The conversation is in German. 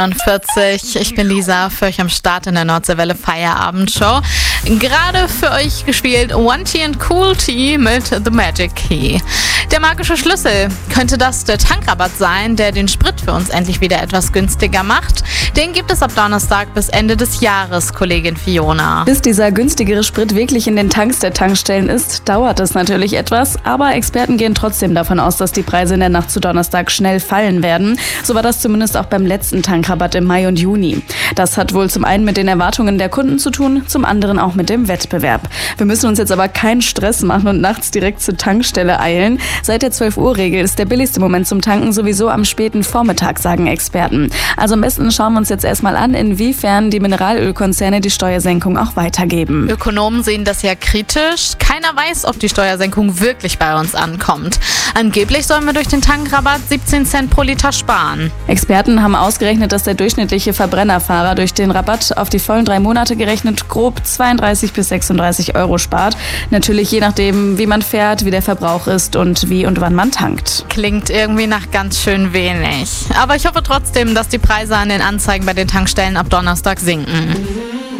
40. Ich bin Lisa, für euch am Start in der Nordseewelle Feierabendshow. Gerade für euch gespielt One Tea and Cool Tea mit The Magic Key. Der magische Schlüssel, könnte das der Tankrabatt sein, der den Sprit für uns endlich wieder etwas günstiger macht? Den gibt es ab Donnerstag bis Ende des Jahres, Kollegin Fiona. Bis dieser günstigere Sprit wirklich in den Tanks der Tankstellen ist, dauert es natürlich etwas, aber Experten gehen trotzdem davon aus, dass die Preise in der Nacht zu Donnerstag schnell fallen werden. So war das zumindest auch beim letzten Tankrabatt im Mai und Juni. Das hat wohl zum einen mit den Erwartungen der Kunden zu tun, zum anderen auch mit dem Wettbewerb. Wir müssen uns jetzt aber keinen Stress machen und nachts direkt zur Tankstelle eilen. Seit der 12-Uhr-Regel ist der billigste Moment zum Tanken sowieso am späten Vormittag, sagen Experten. Also am besten schauen wir uns jetzt erstmal an, inwiefern die Mineralölkonzerne die Steuersenkung auch weitergeben. Ökonomen sehen das ja kritisch. Keiner weiß, ob die Steuersenkung wirklich bei uns ankommt. Angeblich sollen wir durch den Tankrabatt 17 Cent pro Liter sparen. Experten haben ausgerechnet, dass der durchschnittliche Verbrennerfahrer durch den Rabatt auf die vollen 3 Monate gerechnet grob 32 bis 36 Euro spart. Natürlich je nachdem, wie man fährt, wie der Verbrauch ist und wie und wann man tankt. Klingt irgendwie nach ganz schön wenig. Aber ich hoffe trotzdem, dass die Preise an den Anzeigen bei den Tankstellen ab Donnerstag sinken.